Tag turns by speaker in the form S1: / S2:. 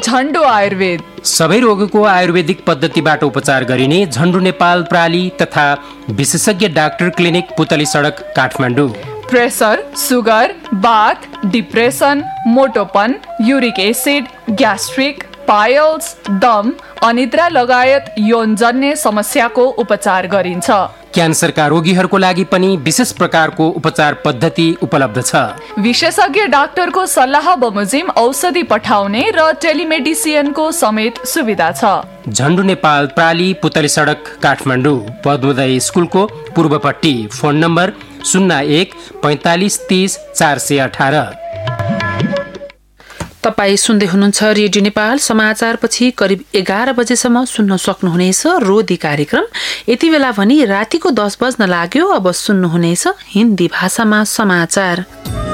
S1: झन्डु आयुर्वेद।
S2: सबै रोगको आयुर्वेदिक पद्धतिबाट उपचार गरिने झन्डु नेपाल प्राली तथा विशेषज्ञ डाक्टर क्लिनिक पुतली सडक काठमाडौँ।
S1: प्रेसर, सुगर, बाथ, depression, मोटोपन, uric acid, gastric, piles, दम, अनिद्रा लगायत यौनजन्य समस्याको उपचार गरिन्छ।
S2: क्यान्सरका रोगीहरूको लागि पनि विशेष प्रकारको उपचार पद्धति उपलब्ध छ।
S1: विशेषज्ञ डाक्टरको सल्लाह बमोजिम औषधि पठाउने र टेलिमेडिसिनको समेत सुविधा छ।
S2: झन्डु नेपाल प्राली पुतली सडक काठमाडौँ, पद्मोदय स्कुलको पूर्वपट्टि। Phone number 01 45 30 418।
S3: तपाईँ सुन्दै हुनुहुन्छ रेडियो नेपाल समाचारपछि करिब 11 बजेसम्म सुन्न सक्नुहुनेछ रोदी कार्यक्रम। यति बेला भने रातिको 10 बज्न लाग्यो। अब सुन्नुहुनेछ हिन्दी भाषामा समाचार।